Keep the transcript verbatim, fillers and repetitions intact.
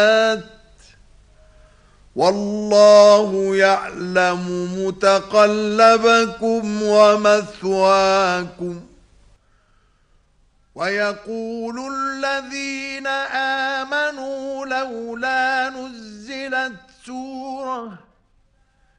والله يعلم متقلبكم ومثواكم. ويقول الذين آمنوا لولا نزلت سورة